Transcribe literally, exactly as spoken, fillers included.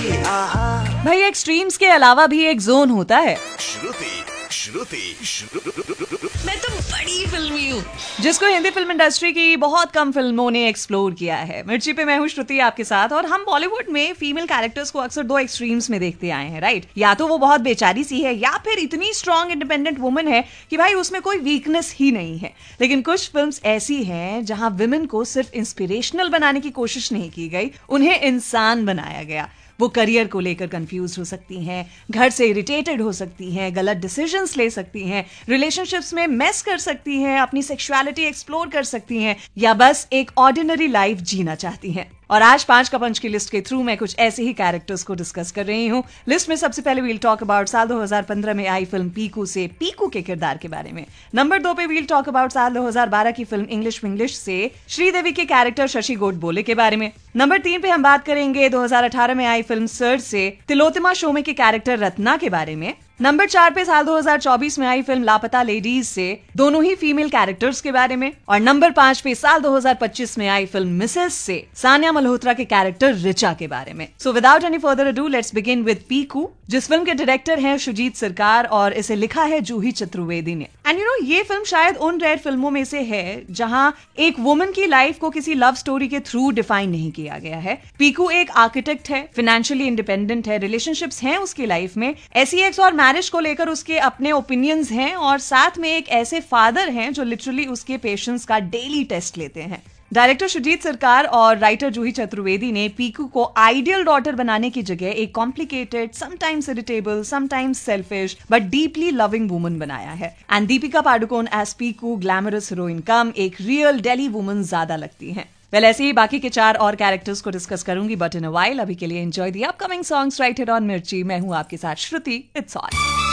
भाई एक्सट्रीम्स के अलावा भी एक जोन होता है श्रुति श्रुति मैं तो बड़ी फिल्मी हूँ, जिसको हिंदी फिल्म इंडस्ट्री की बहुत कम फिल्मों ने एक्सप्लोर किया है। मिर्ची पे मैं हूँ श्रुति आपके साथ, और हम बॉलीवुड में फीमेल कैरेक्टर्स को अक्सर दो एक्सट्रीम्स में देखते आए हैं, राइट? या तो वो बहुत बेचारी सी है, या फिर इतनी स्ट्रॉन्ग इंडिपेंडेंट वुमन है कि भाई उसमें कोई वीकनेस ही नहीं है। लेकिन कुछ फिल्म्स ऐसी हैं जहां विमेन को सिर्फ इंस्पिरेशनल बनाने की कोशिश नहीं की गई, उन्हें इंसान बनाया गया। वो करियर को लेकर कंफ्यूज हो सकती हैं, घर से इरिटेटेड हो सकती हैं, गलत डिसीजंस ले सकती हैं, रिलेशनशिप्स में मेस कर सकती हैं, अपनी सेक्सुअलिटी एक्सप्लोर कर सकती हैं, या बस एक ऑर्डिनरी लाइफ जीना चाहती हैं। और आज पांच का पंच की लिस्ट के थ्रू मैं कुछ ऐसे ही कैरेक्टर्स को डिस्कस कर रही हूँ। लिस्ट में सबसे पहले वील टॉक अबाउट साल दो हज़ार पंद्रह में आई फिल्म पीकू से पीकू के किरदार के बारे में। नंबर दो पे वील टॉक अबाउट साल दो हज़ार बारह की फिल्म इंग्लिश विंग्लिश से श्रीदेवी के कैरेक्टर शशि गोडबोले के बारे में। नंबर तीन पे हम बात करेंगे दो हज़ार अठारह में आई फिल्म सर्च से तिलोत्तमा शोमे के कैरेक्टर रत्ना के बारे में। नंबर चार पे साल दो हज़ार चौबीस में आई फिल्म लापता लेडीज से दोनों ही फीमेल कैरेक्टर्स के बारे में। और नंबर पांच पे साल दो हज़ार पच्चीस में आई फिल्म मिसेस से सानिया मल्होत्रा के कैरेक्टर रिचा के बारे में। So without any further ado let's begin with Piku, जिस फिल्म के डायरेक्टर हैं सुजीत सरकार और इसे लिखा है जूही चतुर्वेदी ने। एंड यू नो ये फिल्म शायद उन रेयर फिल्मों में से है जहां एक वुमन की लाइफ को किसी लव स्टोरी के थ्रू डिफाइन नहीं किया गया है। पीकू एक आर्किटेक्ट है, फाइनेंशियली इंडिपेंडेंट है, रिलेशनशिप्स हैं उसकी लाइफ में, एसी एक्स और मैरिज को लेकर उसके अपने ओपिनियंस हैं, और साथ में एक ऐसे फादर हैं जो लिटरली उसके पेशेंस का डेली टेस्ट लेते हैं। डायरेक्टर सुजीत सरकार और राइटर जूही चतुर्वेदी ने पीकू को आइडियल डॉटर बनाने की जगह एक complicated, sometimes irritable, sometimes selfish but deeply loving woman बनाया है। And Deepika Padukone as Piku glamorous heroine कम एक रियल डेली वुमन ज्यादा लगती हैं। वेल ऐसे ही बाकी के चार और कैरेक्टर्स को डिस्कस करूंगी, बट इन अ वाइल अभी के लिए enjoy the upcoming songs right here on मिर्ची। मैं हूं आपके साथ श्रुति, इट्स ऑल।